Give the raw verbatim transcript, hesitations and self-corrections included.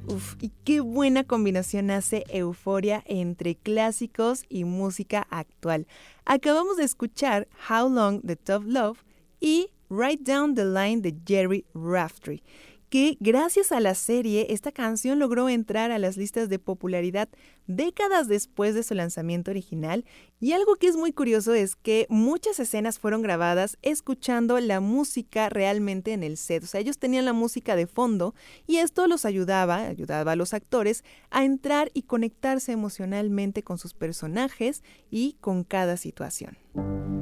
Uf, y qué buena combinación hace Euphoria entre clásicos y música actual. Acabamos de escuchar How Long de Tough Love y Right Down the Line de Jerry Raftery, que gracias a la serie esta canción logró entrar a las listas de popularidad décadas después de su lanzamiento original. Y algo que es muy curioso es que muchas escenas fueron grabadas escuchando la música realmente en el set. O sea, ellos tenían la música de fondo y esto los ayudaba, ayudaba a los actores a entrar y conectarse emocionalmente con sus personajes y con cada situación.